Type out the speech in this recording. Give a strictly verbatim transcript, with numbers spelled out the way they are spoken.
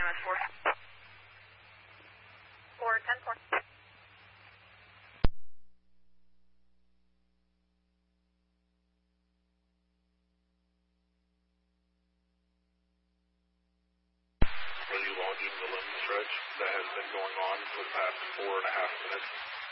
M S four. four ten four. Are you logging the limb stretch that has been going on for the past four and a half minutes?